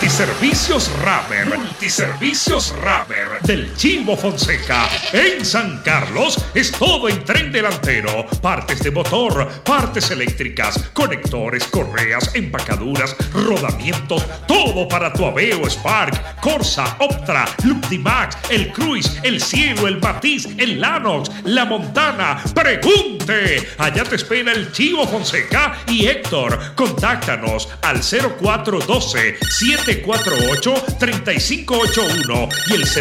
Multiservicios Raver del Chivo Fonseca. En San Carlos es todo en tren delantero, partes de motor, partes eléctricas, conectores, correas, empacaduras, rodamientos, todo para tu Aveo, Spark, Corsa, Optra, Luptimax, el Cruise, el Cielo, el Matiz, el Lanox, la Montana. Pregunte, allá te espera el Chivo Fonseca y Héctor. Contáctanos al 0412-748-3581 y el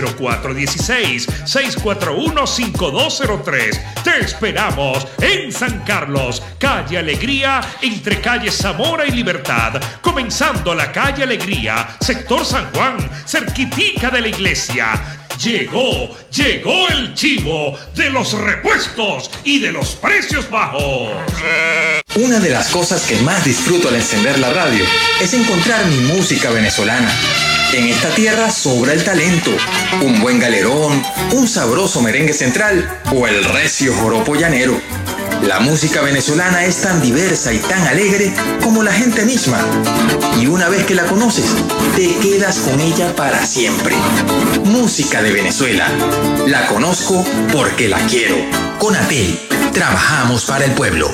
0416-641-5203. Te esperamos en San Carlos, calle Alegría, entre calles Zamora y Libertad, comenzando la calle Alegría, sector San Juan, cerquitica de la iglesia. Llegó el Chivo de los repuestos y de los precios bajos. Una de las cosas que más disfruto al encender la radio es encontrar mi música venezolana. En esta tierra sobra el talento, un buen galerón, un sabroso merengue central o el recio joropo llanero. La música venezolana es tan diversa y tan alegre como la gente misma. Y una vez que la conoces, te quedas con ella para siempre. Música de Venezuela. La conozco porque la quiero. Con ATEL, trabajamos para el pueblo.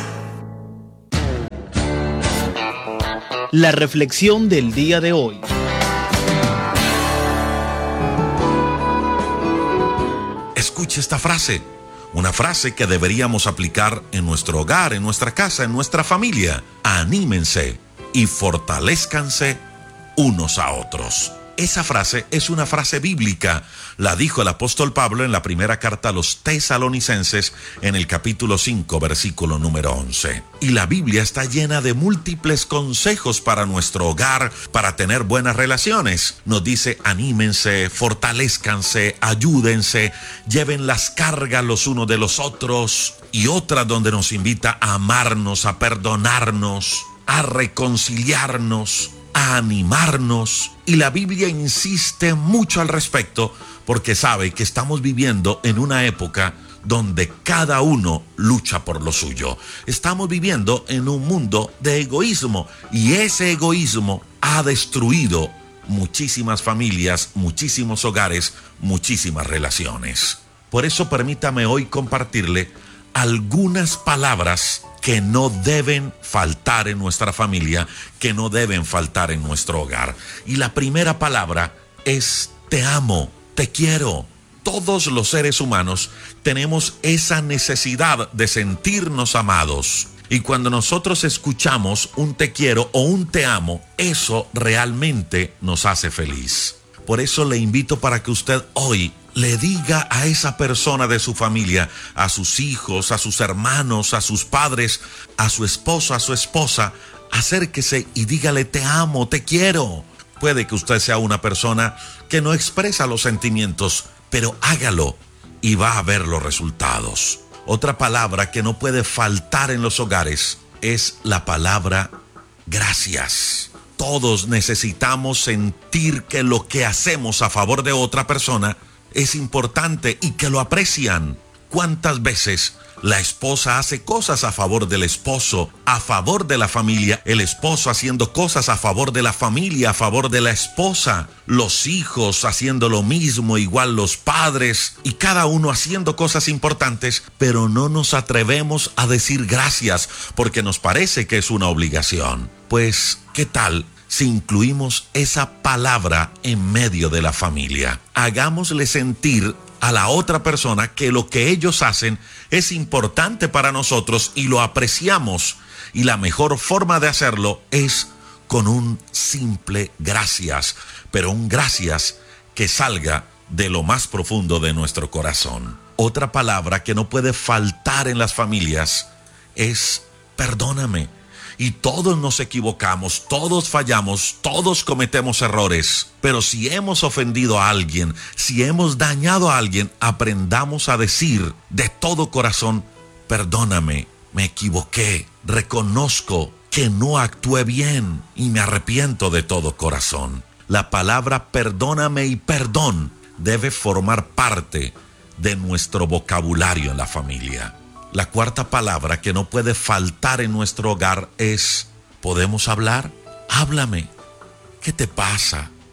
La reflexión del día de hoy. Escuche esta frase. Una frase que deberíamos aplicar en nuestro hogar, en nuestra casa, en nuestra familia. Anímense y fortalezcanse unos a otros. Esa frase es una frase bíblica. La dijo el apóstol Pablo en la primera carta a los Tesalonicenses en el capítulo 5, versículo número 11. Y la Biblia está llena de múltiples consejos para nuestro hogar, para tener buenas relaciones. Nos dice: anímense, fortalezcanse, ayúdense, lleven las cargas los unos de los otros. Y otra donde nos invita a amarnos, a perdonarnos, a reconciliarnos, a animarnos. Y la Biblia insiste mucho al respecto porque sabe que estamos viviendo en una época donde cada uno lucha por lo suyo. Estamos viviendo en un mundo de egoísmo y ese egoísmo ha destruido muchísimas familias, muchísimos hogares, muchísimas relaciones. Por eso permítame hoy compartirle algunas palabras que no deben faltar en nuestra familia, que no deben faltar en nuestro hogar. Y la primera palabra es: te amo, te quiero. Todos los seres humanos tenemos esa necesidad de sentirnos amados. Y cuando nosotros escuchamos un te quiero o un te amo, eso realmente nos hace feliz. Por eso le invito para que usted hoy le diga a esa persona de su familia, a sus hijos, a sus hermanos, a sus padres, a su esposo, a su esposa, acérquese y dígale: te amo, te quiero. Puede que usted sea una persona que no expresa los sentimientos, pero hágalo y va a ver los resultados. Otra palabra que no puede faltar en los hogares es la palabra gracias. Todos necesitamos sentir que lo que hacemos a favor de otra persona es importante y que lo aprecian. ¿Cuántas veces la esposa hace cosas a favor del esposo, a favor de la familia? El esposo haciendo cosas a favor de la familia, a favor de la esposa. Los hijos haciendo lo mismo, igual los padres. Y cada uno haciendo cosas importantes, pero no nos atrevemos a decir gracias porque nos parece que es una obligación. Pues, ¿qué tal si incluimos esa palabra en medio de la familia? Hagámosle sentir a la otra persona que lo que ellos hacen es importante para nosotros y lo apreciamos. Y la mejor forma de hacerlo es con un simple gracias, pero un gracias que salga de lo más profundo de nuestro corazón. Otra palabra que no puede faltar en las familias es perdóname. Y todos nos equivocamos, todos fallamos, todos cometemos errores. Pero si hemos ofendido a alguien, si hemos dañado a alguien, aprendamos a decir de todo corazón: perdóname, me equivoqué, reconozco que no actué bien y me arrepiento de todo corazón. La palabra perdóname y perdón debe formar parte de nuestro vocabulario en la familia. La cuarta palabra que no puede faltar en nuestro hogar es: ¿podemos hablar? Háblame. ¿Qué te pasa?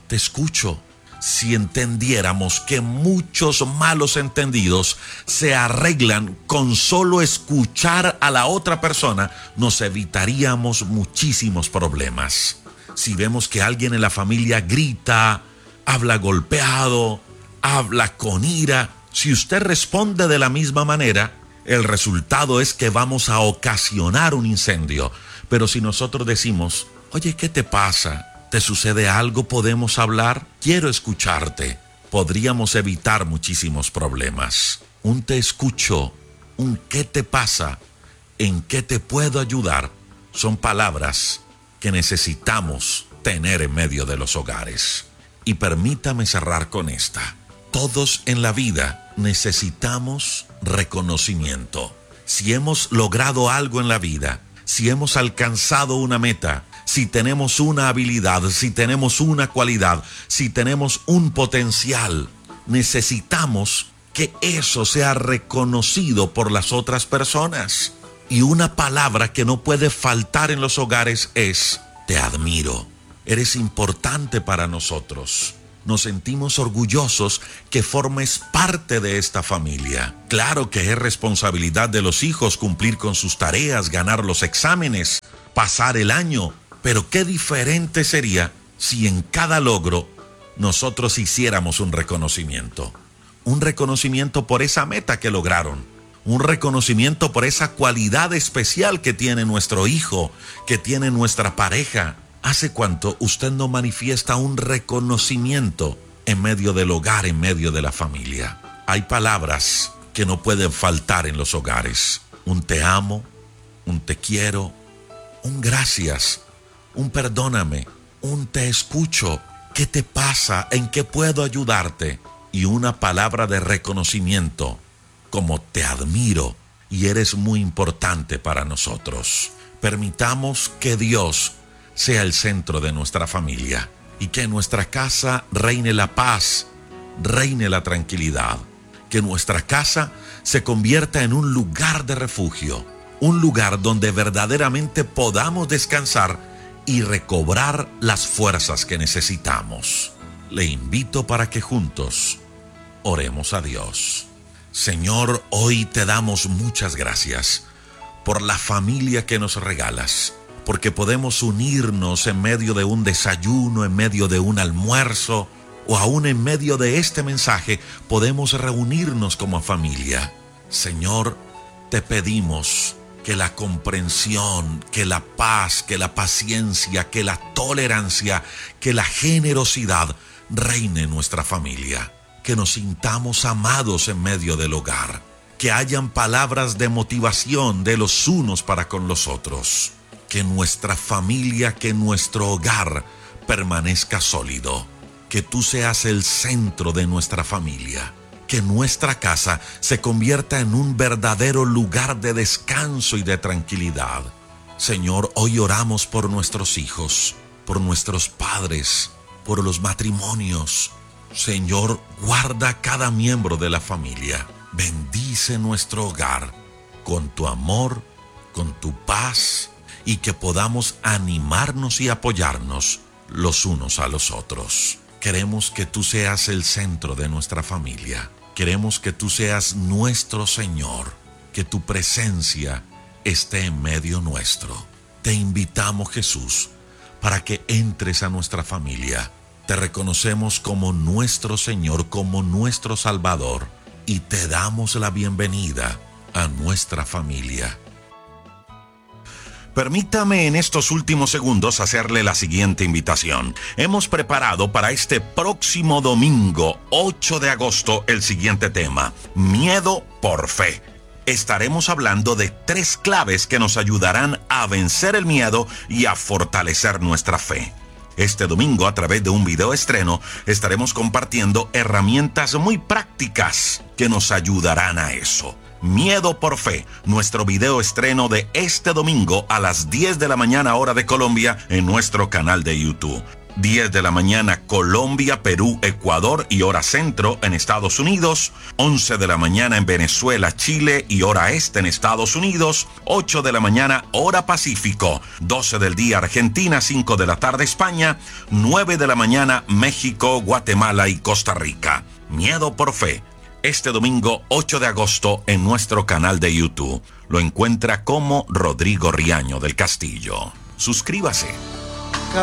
te escucho. Si entendiéramos que muchos malos entendidos se arreglan con solo escuchar a la otra persona, nos evitaríamos muchísimos problemas. Si vemos que alguien en la familia grita, habla golpeado, habla con ira, si usted responde de la misma manera, el resultado es que vamos a ocasionar un incendio. Pero si nosotros decimos, oye, ¿qué te pasa? ¿Te sucede algo? ¿Podemos hablar? Quiero escucharte. Podríamos evitar muchísimos problemas. Un te escucho, un ¿qué te pasa? ¿En qué te puedo ayudar? Son palabras que necesitamos tener en medio de los hogares. Y permítame cerrar con esta. Todos en la vida necesitamos reconocimiento. Si hemos logrado algo en la vida, si hemos alcanzado una meta, si tenemos una habilidad, si tenemos una cualidad, si tenemos un potencial, necesitamos que eso sea reconocido por las otras personas. Y una palabra que no puede faltar en los hogares es: te admiro. Eres importante para nosotros. Nos sentimos orgullosos que formes parte de esta familia. Claro que es responsabilidad de los hijos cumplir con sus tareas, ganar los exámenes, pasar el año. Pero qué diferente sería si en cada logro nosotros hiciéramos un reconocimiento. Un reconocimiento por esa meta que lograron. Un reconocimiento por esa cualidad especial que tiene nuestro hijo, que tiene nuestra pareja. ¿Hace cuánto usted no manifiesta un reconocimiento en medio del hogar, en medio de la familia? Hay palabras que no pueden faltar en los hogares. Un te amo, un te quiero, un gracias, un perdóname, un te escucho. ¿Qué te pasa? ¿En qué puedo ayudarte? Y una palabra de reconocimiento como te admiro y eres muy importante para nosotros. Permitamos que Dios sea el centro de nuestra familia y que en nuestra casa reine la paz, reine la tranquilidad. Que nuestra casa se convierta en un lugar de refugio, un lugar donde verdaderamente podamos descansar y recobrar las fuerzas que necesitamos. Le invito para que juntos oremos a Dios. Señor, hoy te damos muchas gracias por la familia que nos regalas, porque podemos unirnos en medio de un desayuno, en medio de un almuerzo, o aún en medio de este mensaje, podemos reunirnos como familia. Señor, te pedimos que la comprensión, que la paz, que la paciencia, que la tolerancia, que la generosidad reine en nuestra familia. Que nos sintamos amados en medio del hogar. Que hayan palabras de motivación de los unos para con los otros. Que nuestra familia, que nuestro hogar permanezca sólido. Que tú seas el centro de nuestra familia. Que nuestra casa se convierta en un verdadero lugar de descanso y de tranquilidad. Señor, hoy oramos por nuestros hijos, por nuestros padres, por los matrimonios. Señor, guarda cada miembro de la familia. Bendice nuestro hogar con tu amor, con tu paz, y que podamos animarnos y apoyarnos los unos a los otros. Queremos que tú seas el centro de nuestra familia. Queremos que tú seas nuestro Señor, que tu presencia esté en medio nuestro. Te invitamos, Jesús, para que entres a nuestra familia. Te reconocemos como nuestro Señor, como nuestro Salvador, y te damos la bienvenida a nuestra familia. Permítame en estos últimos segundos hacerle la siguiente invitación. Hemos preparado para este próximo domingo, 8 de agosto, el siguiente tema: miedo por fe. Estaremos hablando de 3 claves que nos ayudarán a vencer el miedo y a fortalecer nuestra fe. Este domingo, a través de un video estreno, estaremos compartiendo herramientas muy prácticas que nos ayudarán a eso. Miedo por fe, nuestro video estreno de este domingo a las 10 de la mañana hora de Colombia en nuestro canal de YouTube. 10 de la mañana Colombia, Perú, Ecuador y hora centro en Estados Unidos, 11 de la mañana en Venezuela, Chile y hora este en Estados Unidos, 8 de la mañana hora Pacífico, 12 del día Argentina, 5 de la tarde España, 9 de la mañana México, Guatemala y Costa Rica. Miedo por Fe, este domingo 8 de agosto en nuestro canal de YouTube. Lo encuentra como Rodrigo Riaño del Castillo. Suscríbase.